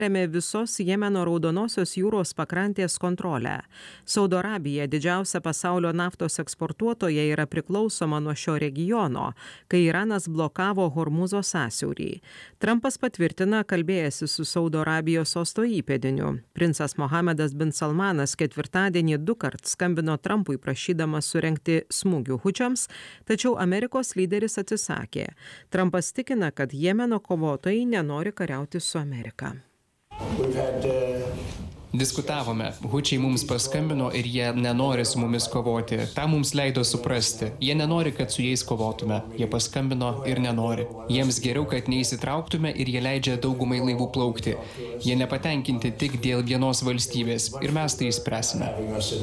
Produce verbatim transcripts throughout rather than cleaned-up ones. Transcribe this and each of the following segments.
perėmė visos Jemeno Raudonosios jūros pakrantės kontrolę. Saudo Arabija, didžiausia pasaulio naftos eksportuotoja, yra priklausoma nuo šio regiono, kai Iranas blokavo Hormūzo sąsiaurį. Trumpas patvirtina kalbėjęsi su Saudo Arabijos sosto įpėdiniu. Princas Mohamedas bin Salmanas ketvirtadienį du kart skambino Trumpui prašydamas surengti smūgių hučiams, tačiau Amerikos lyderis atsisakė. Trumpas tikina, kad Jemeno kovotojai nenori kariauti su Amerika. Diskutavome, hučiai mums paskambino ir jie nenori su mumis kovoti. Ta mums leido suprasti. Jie nenori, kad su jais kovotume. Jie paskambino ir nenori. Jiems geriau, kad neįsitrauktume ir jie leidžia daugumai laivų plaukti. Jie nepatenkinti tik dėl vienos valstybės ir mes tai išspręsime.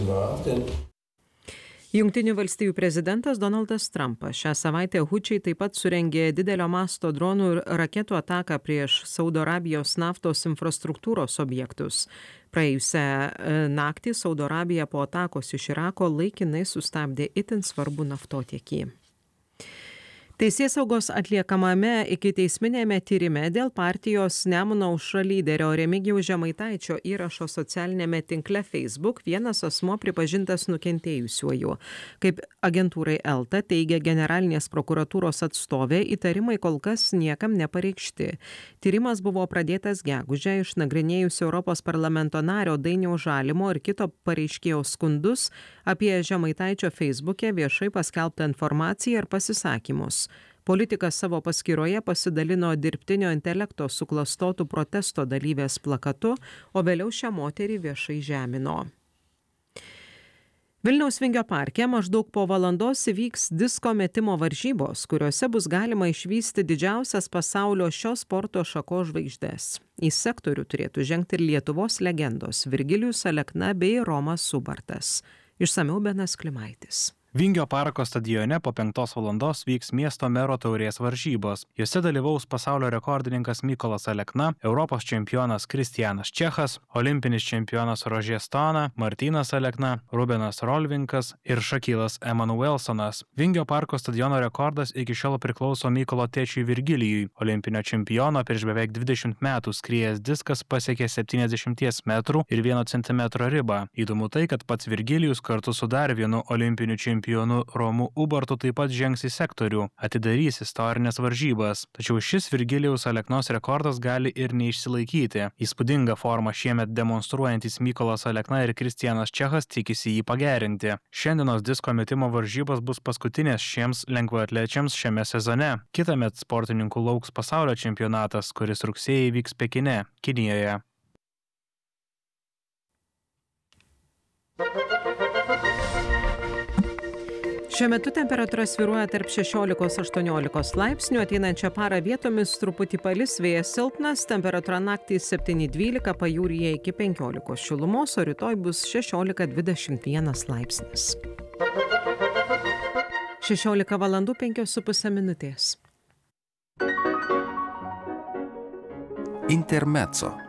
Jungtinių valstijų prezidentas Donaldas Trumpas šią savaitę hučiai taip pat surengė didelio masto dronų ir raketų ataką prieš Saudo Arabijos naftos infrastruktūros objektus. Praėjusią naktį Saudo Arabija po atakos iš Irako laikinai sustabdė itin svarbų naftotiekį. Teisėsaugos atliekamame ikiteisminėme tyrime dėl partijos Nemuno aušra lyderio Remigijaus Žemaitaičio įrašo socialinėme tinkle Facebook vienas asmuo pripažintas nukentėjusiuoju. Kaip agentūrai Elta teigia generalinės prokuratūros atstovė, įtarimai kol kas niekam nepareikšti. Tyrimas buvo pradėtas gegužę išnagrinėjus Europos parlamento nario Dainiaus Žalimo ir kito pareiškėjo skundus apie Žemaitaičio Facebook'e viešai paskelbtą informaciją ir pasisakymus. Politikas savo paskyroje pasidalino dirbtinio intelekto suklastotų protesto dalyvės plakatu, o vėliau šią moterį viešai žemino. Vilniaus Vingio parke maždaug po valandos įvyks disko metimo varžybos, kuriuose bus galima išvysti didžiausias pasaulio šios sporto šakos žvaigždes. Į sektorių turėtų žengti ir Lietuvos legendos Virgilijus Alekna bei Romas Subartas. Išsamiau Benas Klimaitis. Vingio parko stadione po penktos valandos vyks miesto mero taurės varžybos. Jose dalyvaus pasaulio rekordininkas Mykolas Alekna, Europos čempionas Kristianas Čechas, olimpinis čempionas Rožė Stona, Martynas Alekna, Rubenas Rolvinkas ir Šakilas Emanuelsonas. Vingio parko stadiono rekordas iki šiol priklauso Mykolo tėčiui Virgilijui. Olimpinio čempiono prieš beveik dvidešimt metų skriejęs diskas pasiekė septyniasdešimt metrų ir vieno centimetro ribą. Įdomu tai, kad pats Virgilijus kartu su dar vienu olimpiniu čempionu Čempionu Romu Ubartu taip pat žengs į sektorių, atidarys istorinės varžybas. Tačiau šis Virgilijaus Aleknos rekordas gali ir neišsilaikyti. Įspūdingą formą šiemet demonstruojantis Mykolas Alekna ir Kristianas Čechas tikisi jį pagerinti. Šiandienos disko metimo varžybos bus paskutinės šiems lengvaatlečiams šiame sezone. Kitąmet sportininkų lauks pasaulio čempionatas, kuris rugsėjį vyks Pekine, Kinijoje. Šiuo metu temperatūra svyruoja tarp šešiolikos aštuoniolikos laipsnių, ateinančią parą vietomis truputį palis, vėjas silpnas, temperatūra naktį septyni dvylika, pajūryje iki penkiolikos šilumos, o rytoj bus šešiolika dvidešimt vienas laipsnis. šešiolika valandų penkios su puse minutės. Intermezzo.